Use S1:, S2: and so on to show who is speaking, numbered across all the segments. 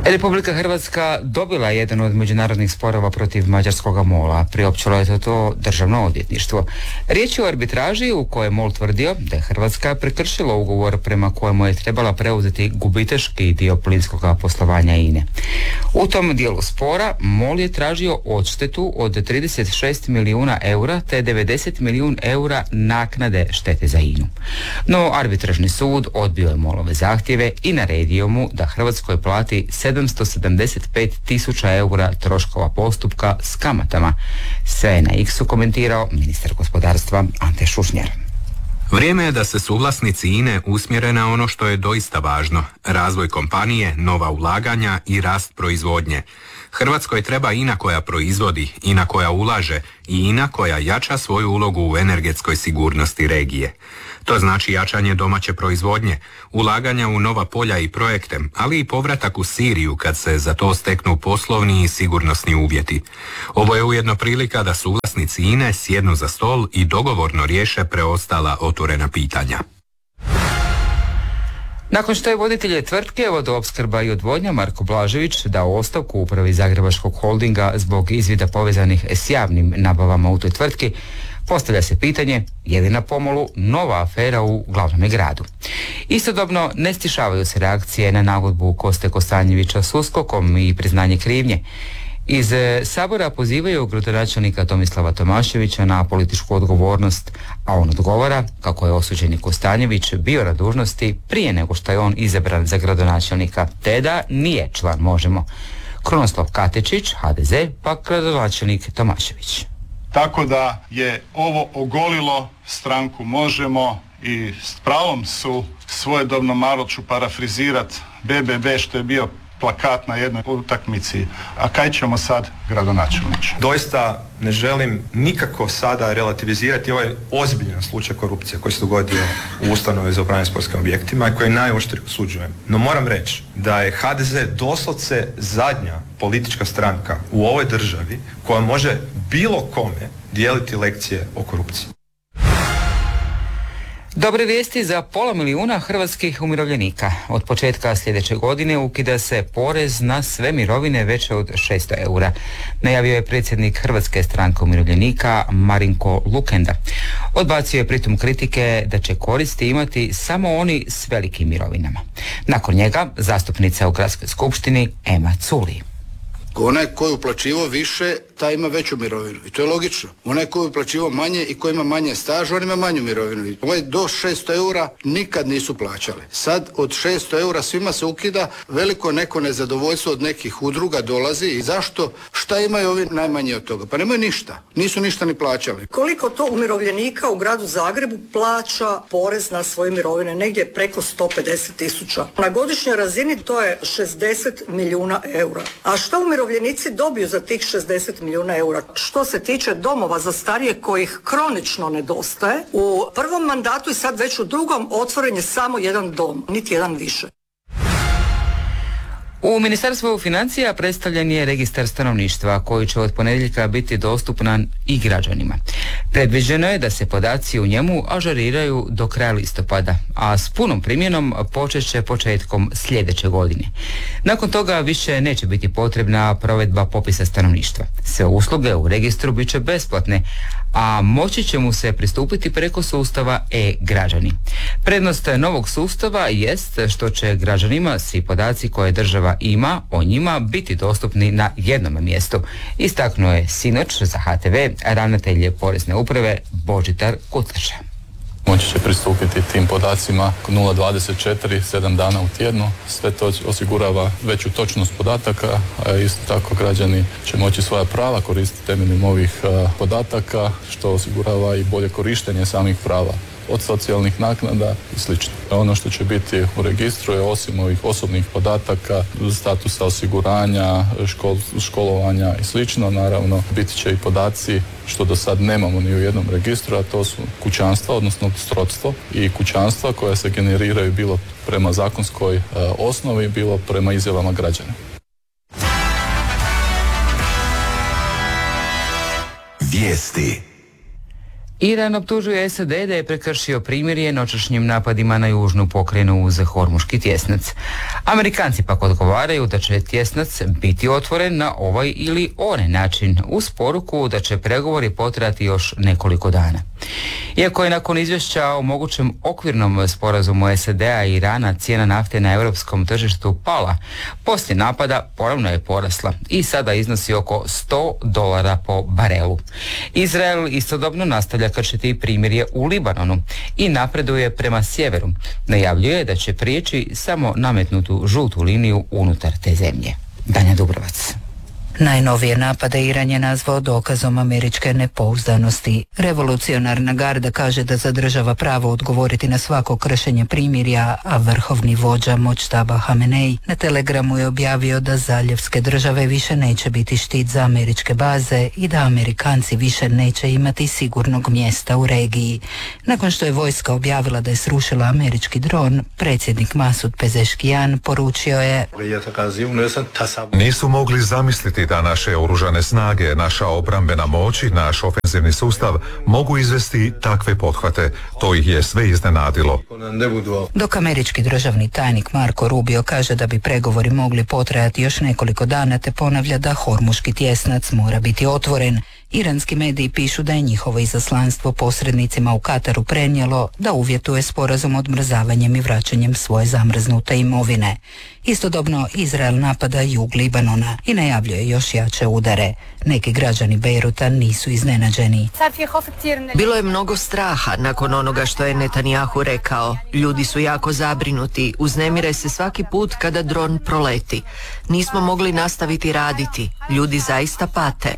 S1: Republika Hrvatska dobila jedan od međunarodnih sporova protiv mađarskog MOL-a. Priopćilo je to Državno odvjetništvo. Riječ je o arbitraži u kojoj MOL tvrdio da je Hrvatska prekršila ugovor prema kojemu je trebala preuzeti gubitaški dio plinskog poslovanja INA-e. U tom dijelu spora MOL je tražio odštetu od 36 milijuna eura te 90 milijuna eura naknade štete za INA-u. No, arbitražni sud odbio je MOL-ove zahtjeve i naredio mu da Hrvatskoj plati 775 tisuća eura troškova postupka s kamatama. Sve je na X-u komentirao ministar gospodarstva Ante Šušnjar.
S2: Vrijeme je da se suvlasnici INA-e usmjere na ono što je doista važno. Razvoj kompanije, nova ulaganja i rast proizvodnje. Hrvatskoj treba INA koja proizvodi, INA koja ulaže i INA koja jača svoju ulogu u energetskoj sigurnosti regije. To znači jačanje domaće proizvodnje, ulaganja u nova polja i projekte, ali i povratak u Siriju kad se za to steknu poslovni i sigurnosni uvjeti. Ovo je ujedno prilika da suvlasnici INA-e sjednu za stol i dogovorno riješe preostala otvorena pitanja.
S1: Nakon što je voditelj tvrtke Vodoopskrba i odvodnja Marko Blažević dao ostavku u upravi Zagrebačkog holdinga zbog izvida povezanih s javnim nabavama u toj tvrtki, postavlja se pitanje je li na pomolu nova afera u glavnom gradu. Istodobno ne stišavaju se reakcije na nagodbu Koste Kostanjevića s USKOK-om i priznanje krivnje. Iz Sabora pozivaju gradonačelnika Tomislava Tomaševića na političku odgovornost, a on odgovara kako je osuđeni Kostanjević bio na dužnosti prije nego što je on izabran za gradonačelnika, te da nije član Možemo. Krunoslav Katečić, HDZ, pa gradonačelnik Tomašević.
S3: Tako da je ovo ogolilo stranku Možemo i s pravom su svojedobno, malo ću parafrizirat, BBB što je bio plakat na jednoj utakmici. A kaj ćemo sad, gradonačelniče?
S4: Doista ne želim nikako sada relativizirati ovaj ozbiljan slučaj korupcije koji se dogodio u ustanovi za upravljanje sportskim objektima i koji najoštrije osuđujem. No moram reći da je HDZ doslovce zadnja politička stranka u ovoj državi koja može bilo kome dijeliti lekcije o korupciji.
S1: Dobre vijesti za 500 milijuna hrvatskih umirovljenika. Od početka sljedeće godine ukida se porez na sve mirovine veće od 600 eura. Najavio je predsjednik Hrvatske stranke umirovljenika Marinko Lukenda. Odbacio je pritom kritike da će koristi imati samo oni s velikim mirovinama. Nakon njega zastupnica u Gradskoj skupštini Ema Culi.
S5: Onaj koji je uplaćivao više, taj ima veću mirovinu. I to je logično. Onaj koji je uplaćivao manje i koji ima manje staža, on ima manju mirovinu. Ovaj do 600 eura nikad nisu plaćali. Sad od 600 eura svima se ukida, veliko neko nezadovoljstvo od nekih udruga dolazi. I zašto? Šta imaju ovi najmanje od toga? Pa nemaju ništa. Nisu ništa ni plaćali.
S6: Koliko to umirovljenika u gradu Zagrebu plaća porez na svoje mirovine? Negdje preko 150 tisuća. Na godišnjoj razini to je 60 milijuna eura. A šta umirovljenici dobiju za tih 60 milijuna eura? Što se tiče domova za starije kojih kronično nedostaje, u prvom mandatu i sad već u drugom otvoren je samo jedan dom, niti jedan više.
S1: U Ministarstvu financija predstavljen je registar stanovništva koji će od ponedjeljka biti dostupan i građanima. Predviđeno je da se podaci u njemu ažuriraju do kraja listopada, a s punom primjenom počet će početkom sljedeće godine. Nakon toga više neće biti potrebna provedba popisa stanovništva. Sve usluge u registru bit će besplatne, a moći će mu se pristupiti preko sustava e-građani. Prednost novog sustava jest što će građanima svi podaci koje država ima o njima biti dostupni na jednom mjestu, istaknuo je sinoć za HTV ravnatelj Porezne uprave Božidar Kutleša.
S7: Moći će pristupiti tim podacima 024, 7 dana u tjednu. Sve to osigurava veću točnost podataka, a isto tako građani će moći svoja prava koristiti temeljem ovih podataka, što osigurava i bolje korištenje samih prava, od socijalnih naknada i sl. Ono što će biti u registru je, osim ovih osobnih podataka, statusa osiguranja, školovanja i sl. Naravno, biti će i podaci što do sad nemamo ni u jednom registru, a to su kućanstva, odnosno srodstvo i kućanstva koja se generiraju bilo prema zakonskoj osnovi, bilo prema izjavama građana.
S1: Vijesti. Iran optužuje SAD da je prekršio primirje noćašnjim napadima na južnu pokrajinu uz Hormuški tjesnac. Amerikanci pak odgovaraju da će tjesnac biti otvoren na ovaj ili onaj način, uz poruku da će pregovori potrajati još nekoliko dana. Iako je nakon izvješća o mogućem okvirnom sporazumu SAD-a i Irana cijena nafte na europskom tržištu pala, poslije napada ponovno je porasla i sada iznosi oko $100 po barelu. Izrael istodobno nastavlja kršiti primirje u Libanonu i napreduje prema sjeveru. Najavljuje da će prijeći samo nametnutu žutu liniju unutar te zemlje. Danja Dubrovac.
S8: Najnovije napade Iran je nazvao dokazom američke nepouzdanosti. Revolucionarna garda kaže da zadržava pravo odgovoriti na svako kršenje primirja, a vrhovni vođa Močtaba Hamenej na Telegramu je objavio da zaljevske države više neće biti štit za američke baze i da Amerikanci više neće imati sigurnog mjesta u regiji. Nakon što je vojska objavila da je srušila američki dron, predsjednik Masud Pezeškijan poručio je:
S9: Nisu mogli zamisliti da naše oružane snage, naša obrambena moć i naš ofenzivni sustav mogu izvesti takve pothvate. To ih je sve iznenadilo.
S8: Dok američki državni tajnik Marco Rubio kaže da bi pregovori mogli potrajati još nekoliko dana, te ponavlja da Hormuški tjesnac mora biti otvoren. Iranski mediji pišu da je njihovo izaslanstvo posrednicima u Kataru prenijelo da uvjetuje sporazum odmrzavanjem i vraćanjem svoje zamrznute imovine. Istodobno Izrael napada jug Libanona i najavljuje još jače udare. Neki građani Bejruta nisu iznenađeni.
S10: Bilo je mnogo straha nakon onoga što je Netanjahu rekao. Ljudi su jako zabrinuti, uznemire se svaki put kada dron proleti. Nismo mogli nastaviti raditi. Ljudi zaista pate.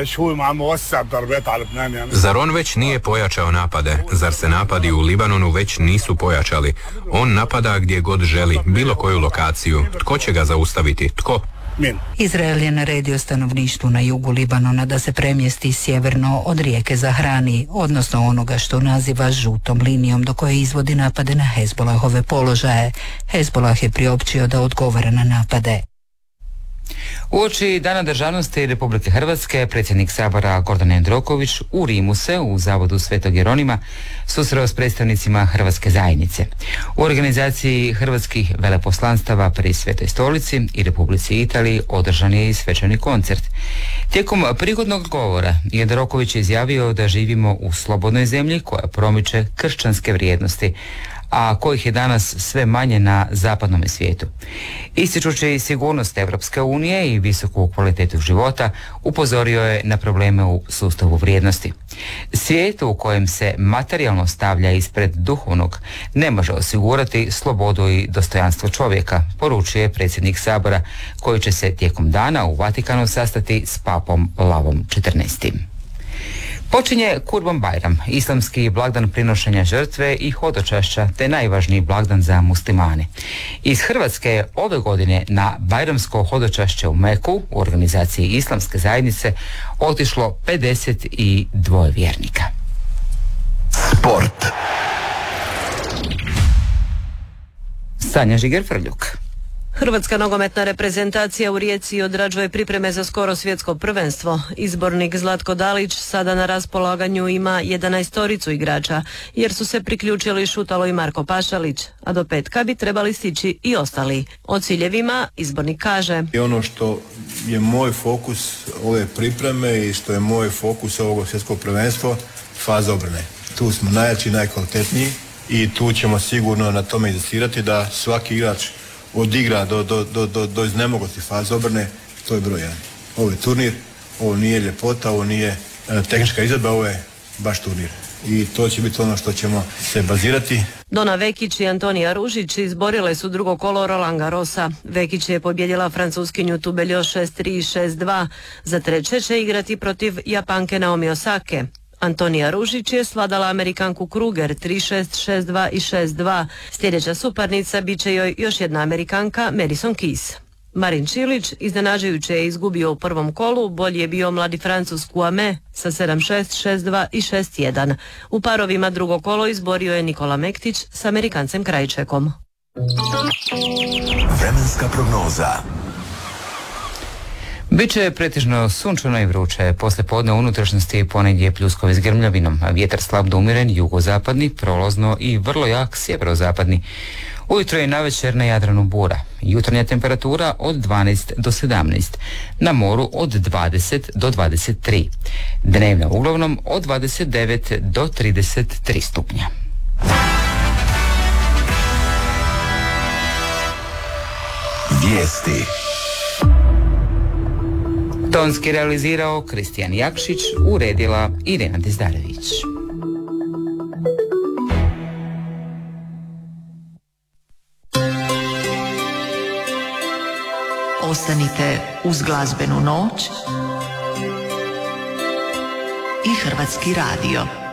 S2: Zar on već nije pojačao napade? Zar se napadi u Libanonu već nisu pojačali? On napada gdje god želi, bilo koju lokaciju. Tko će ga zaustaviti? Tko?
S8: Izrael je naredio stanovništvu na jugu Libanona da se premjesti sjeverno od rijeke Zahrani, odnosno onoga što naziva žutom linijom do koje izvodi napade na Hezbolahove položaje. Hezbolah je priopćio da odgovara na napade.
S1: Uoči Dana državnosti Republike Hrvatske, predsjednik Sabora Gordan Jandroković u Rimu se u Zavodu Svetog Jeronima susreo s predstavnicima Hrvatske zajednice. U organizaciji hrvatskih veleposlanstava pri Svetoj Stolici i Republici Italiji održan je i svečani koncert. Tijekom prigodnog govora Jandroković je izjavio da živimo u slobodnoj zemlji koja promiče kršćanske vrijednosti, a kojih je danas sve manje na zapadnom svijetu. Ističući sigurnost Europske unije i visoku kvalitetu života, upozorio je na probleme u sustavu vrijednosti. Svijet u kojem se materijalno stavlja ispred duhovnog ne može osigurati slobodu i dostojanstvo čovjeka, poručuje predsjednik Sabora, koji će se tijekom dana u Vatikanu sastati s papom Lavom XIV. Počinje Kurban Bajram, islamski blagdan prinošenja žrtve i hodočašća, te najvažniji blagdan za muslimane. Iz Hrvatske je ove godine na bajramsko hodočašće u Meku u organizaciji Islamske zajednice otišlo 52 vjernika.
S11: Sport.
S1: Sanja Žiger-Frljuk.
S12: Hrvatska nogometna reprezentacija u Rijeci odrađuje pripreme za skoro svjetsko prvenstvo. Izbornik Zlatko Dalić sada na raspolaganju ima 11 igrača, jer su se priključili Šutalo i Marko Pašalić, a do petka bi trebali stići i ostali. O ciljevima izbornik kaže:
S13: I ono što je moj fokus ove pripreme i što je moj fokus ovog svjetskog prvenstva, faza obrane. Tu smo najjači, najkvalitetniji i tu ćemo sigurno na tome inzistirati da svaki igrač odigra do iznemoglosti faze obrane. To je broj 1. Ovo je turnir, ovo nije ljepota, ovo nije tehnička izvedba, ovo je baš turnir. I to će biti ono što ćemo se bazirati.
S12: Dona Vekić i Antonija Ružić izborile su drugo kolo Roland Garrosa. Vekić je pobjedila francuskinju Tubeljo 6-3 i 6-2. Za treće će igrati protiv Japanke Naomi Osake. Antonija Ružić je svladala Amerikanku Kruger 3-6, 6-2 i 6-2. Sljedeća suparnica bit će joj još jedna Amerikanka, Madison Keys. Marin Čilić iznenađujuće je izgubio u prvom kolu, bolji je bio mladi Francuz Kouame sa 7-6, 6-2 i 6-1. U parovima drugo kolo izborio je Nikola Mektić s Amerikancem Krajčekom.
S11: Vremenska prognoza.
S1: Biće pretežno sunčano i vruće. Poslije podne u unutrašnjosti ponegdje pljuskovi s grmljavinom, vjetar slab do umjeren, jugozapadni, prolazno i vrlo jak sjeverozapadni. Ujutro i navečer na Jadranu bura. Jutarnja temperatura od 12 do 17. Na moru od 20 do 23. Dnevna uglavnom od 29 do 33 stupnja.
S11: Vijesti.
S1: Tonski realizirao Kristijan Jakšić, uredila Irena Dizdarević.
S10: Ostanite uz glazbenu noć i Hrvatski radio.